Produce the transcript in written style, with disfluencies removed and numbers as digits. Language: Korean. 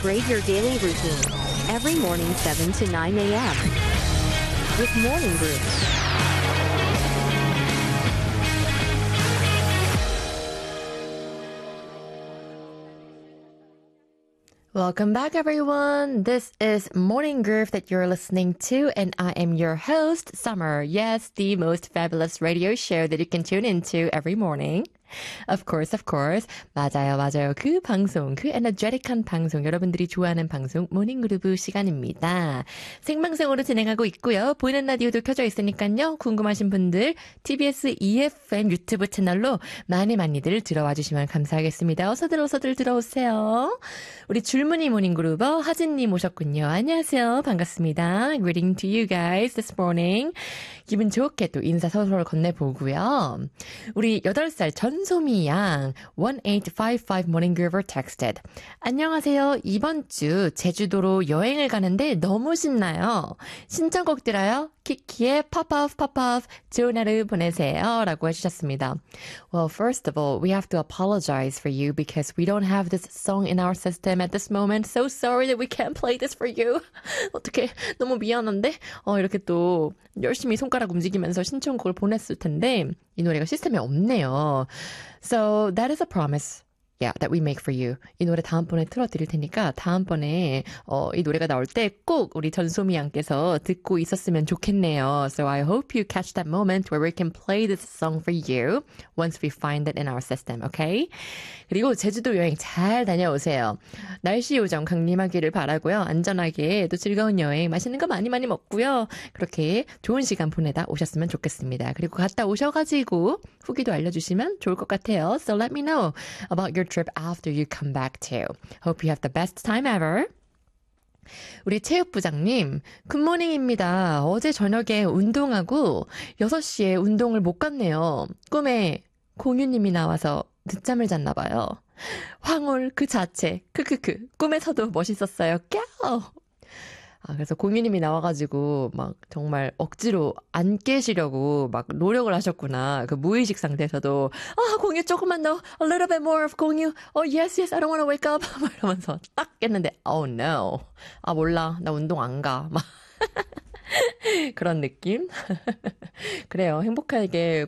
Upgrade your daily routine. Every morning 7 to 9 a.m. with Morning Groove. Welcome back, everyone. This is Morning Groove that you're listening to, and I am your host, Summer. Yes, the most fabulous radio show that you can tune into every morning. Of course, of course. 맞아요, 맞아요. 그 방송, 그 에너제틱한 방송, 여러분들이 좋아하는 방송, 모닝그루브 시간입니다. 생방송으로 진행하고 있고요. 보이는 라디오도 켜져 있으니까요. 궁금하신 분들, TBS EFM 유튜브 채널로 많이들 들어와 주시면 감사하겠습니다. 어서들 들어오세요. 우리 줄무늬 모닝그루버 하진님 오셨군요. 안녕하세요. 반갑습니다. Greeting to you guys this morning. 기분 좋게 또 인사 서로 건네보고요. 우리 8살 전소미 양 1855 Morning Groover texted. 안녕하세요. 이번 주 제주도로 여행을 가는데 너무 신나요. 신청곡 들어요. 키키의 Pop Off 좋은 하루 보내세요. 라고 해주셨습니다. Well, first of all, we have to apologize for you because we don't have this song in our system at this moment. So sorry that we can't play this for you. 어떡해. 너무 미안한데? 이렇게 또 열심히 손가락 움직이면서 신청곡을 보냈을 텐데 이 노래가 시스템에 없네요. So that is a promise. Yeah, that we make for you. 이 노래 다음번에 틀어드릴 테니까 다음번에 이 노래가 나올 때 꼭 우리 전소미 양께서 듣고 있었으면 좋겠네요. So I hope you catch that moment where we can play this song for you once we find it in our system, okay? 그리고 제주도 여행 잘 다녀오세요. 날씨 요정 강림하기를 바라고요. 안전하게 또 즐거운 여행 맛있는 거 많이 먹고요. 그렇게 좋은 시간 보내다 오셨으면 좋겠습니다. 그리고 갔다 오셔가지고 후기도 알려주시면 좋을 것 같아요. So let me know about your trip after you come back too. Hope you have the best time ever. 우리 체육부장님, 굿모닝입니다. 어제 저녁에 운동하고 6시에 운동을 못 갔네요. 꿈에 공유님이 나와서 늦잠을 잤나 봐요. 황홀 그 자체, 크크크. 꿈에서도 멋있었어요. 꺄우. 그래서 공유님이 나와가지고 막 정말 억지로 안 깨시려고 막 노력을 하셨구나. 그 무의식 상태에서도 공유 조금만 더, a little bit more of 공유. Yes, I don't want to wake up. 막 이러면서 딱 깼는데, oh no. 몰라. 나 운동 안 가. 막. 그런 느낌? 그래요. 행복하게